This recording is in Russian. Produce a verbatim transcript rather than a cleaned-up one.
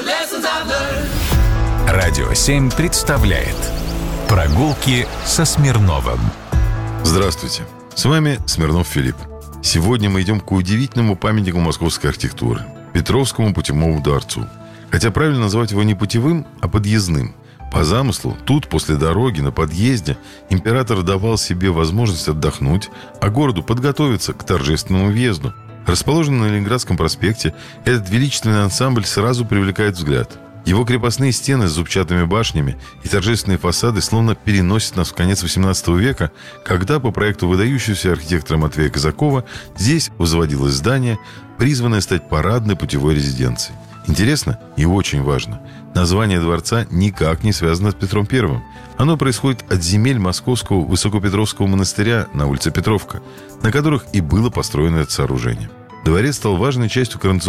Радио семь представляет «Прогулки со Смирновым». Здравствуйте, с вами Смирнов Филипп. Сегодня мы идем к удивительному памятнику московской архитектуры – Петровскому путевому дворцу. Хотя правильно назвать его не путевым, а подъездным. По замыслу, тут, после дороги, на подъезде, император давал себе возможность отдохнуть, а городу подготовиться к торжественному въезду. Расположенный на Ленинградском проспекте, этот величественный ансамбль сразу привлекает взгляд. Его крепостные стены с зубчатыми башнями и торжественные фасады словно переносят нас в конец восемнадцатого века, когда по проекту выдающегося архитектора Матвея Казакова здесь возводилось здание, призванное стать парадной путевой резиденцией. Интересно и очень важно, название дворца никак не связано с Петром Первым. Оно происходит от земель московского Высокопетровского монастыря на улице Петровка, на которых и было построено это сооружение. Дворец стал важной частью коронационного